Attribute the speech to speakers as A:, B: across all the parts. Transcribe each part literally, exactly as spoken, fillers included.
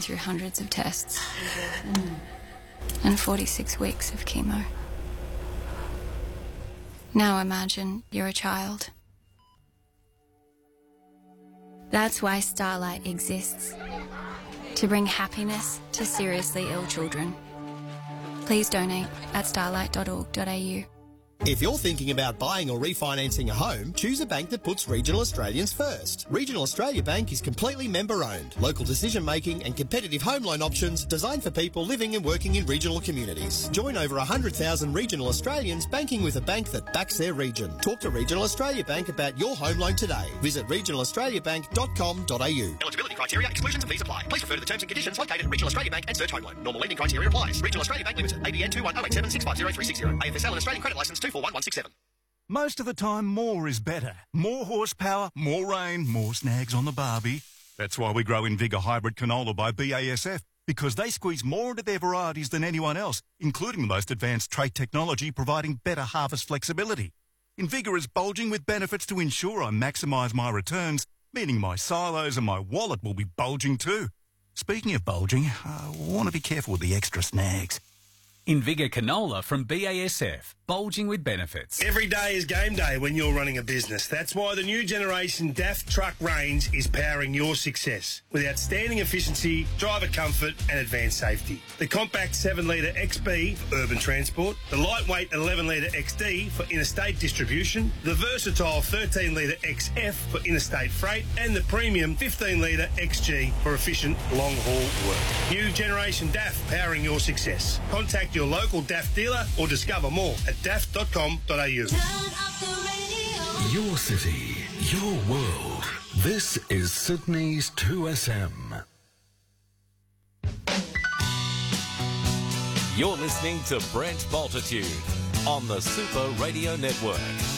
A: through hundreds of tests and forty-six weeks of chemo. Now imagine you're a child. That's why Starlight exists, to bring happiness to seriously ill children. Please donate at starlight dot org dot a u.
B: If you're thinking about buying or refinancing a home, choose a bank that puts Regional Australians first. Regional Australia Bank is completely member-owned. Local decision-making and competitive home loan options designed for people living and working in regional communities. Join over one hundred thousand regional Australians banking with a bank that backs their region. Talk to Regional Australia Bank about your home loan today. Visit regional australia bank dot com dot a u. Eligibility criteria, exclusions and fees apply. Please refer to the terms and conditions located at Regional Australia Bank and search home loan. Normal lending criteria applies. Regional Australia Bank Limited. A B N two one zero eight seven six five zero three six zero. A F S L and Australian Credit Licence two four one one six seven.
C: Most of the time, more is better. More horsepower, more rain, more snags on the barbie. That's why we grow Invigor Hybrid Canola by B A S F, because they squeeze more into their varieties than anyone else, including the most advanced trait technology providing better harvest flexibility. Invigor is bulging with benefits to ensure I maximise my returns, meaning my silos and my wallet will be bulging too. Speaking of bulging, I want to be careful with the extra snags.
D: Invigor Canola from B A S F, bulging with benefits.
E: Every day is game day when you're running a business. That's why the new generation D A F truck range is powering your success with outstanding efficiency, driver comfort and advanced safety. The compact seven litre X B for urban transport, the lightweight eleven litre X D for interstate distribution, the versatile thirteen litre X F for interstate freight and the premium fifteen litre X G for efficient long-haul work. New generation D A F powering your success. Contact your local D A F dealer or discover more at d a f dot com dot a u.
F: Your city, your world. This is Sydney's two S M.
G: You're listening to Brent Multitude on the Super Radio Network.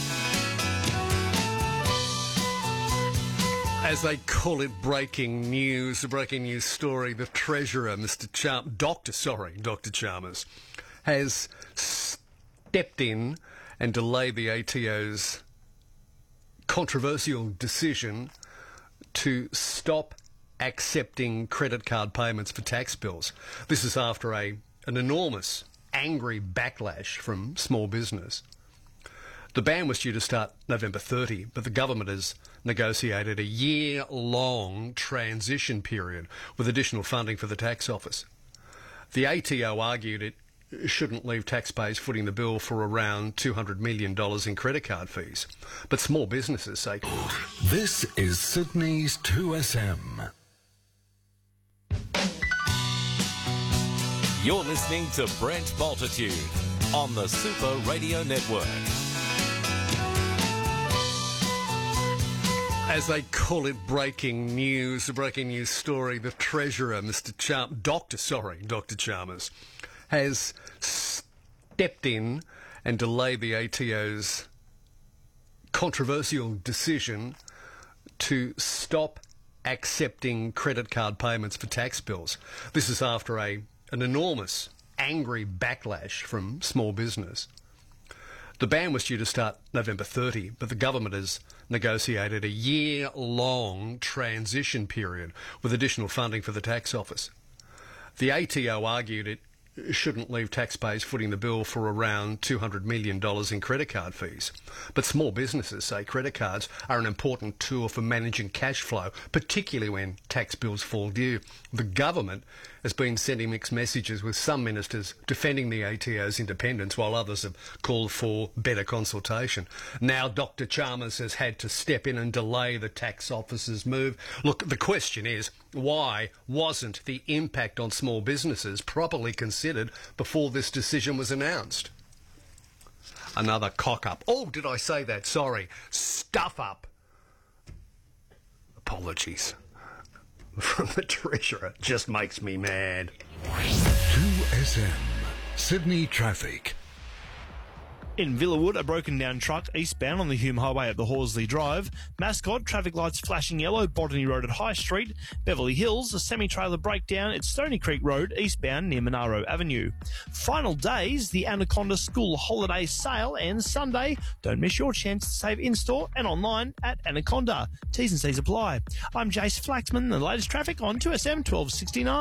H: As they call it, breaking news, a breaking news story, the Treasurer, Mister Char- Doctor, sorry, Doctor Chalmers, has stepped in and delayed the A T O's controversial decision to stop accepting credit card payments for tax bills. This is after a an enormous, angry backlash from small business. The ban was due to start November thirtieth, but the government has negotiated a year-long transition period with additional funding for the tax office. The A T O argued it shouldn't leave taxpayers footing the bill for around two hundred million dollars in credit card fees, but small businesses say...
F: This is Sydney's two S M.
G: You're listening to Brent Multitude on the Super Radio Network.
H: As they call it, breaking news, a breaking news story, the Treasurer, Mister Char- Doctor, sorry, Doctor Chalmers, has stepped in and delayed the A T O's controversial decision to stop accepting credit card payments for tax bills. This is after a an enormous, angry backlash from small business. The ban was due to start November thirtieth, but the government has negotiated a year-long transition period with additional funding for the tax office. The A T O argued it shouldn't leave taxpayers footing the bill for around two hundred million dollars in credit card fees. But small businesses say credit cards are an important tool for managing cash flow, particularly when tax bills fall due. The government has been sending mixed messages, with some ministers defending the A T O's independence while others have called for better consultation. Now Doctor Chalmers has had to step in and delay the tax office's move. Look, the question is, why wasn't the impact on small businesses properly considered before this decision was announced? Another cock-up. Oh, did I say that? Sorry. Stuff up. Apologies. From the Treasurer. Just makes me mad.
F: two S M. Sydney Traffic.
I: In Villawood, a broken down truck eastbound on the Hume Highway at the Horsley Drive. Mascot, traffic lights flashing yellow, Botany Road at High Street. Beverly Hills, a semi-trailer breakdown at Stony Creek Road, eastbound near Monaro Avenue. Final days, the Anaconda School Holiday Sale ends Sunday. Don't miss your chance to save in-store and online at Anaconda. T's and C's apply. I'm Jace Flaxman, the latest traffic on two S M twelve sixty-nine.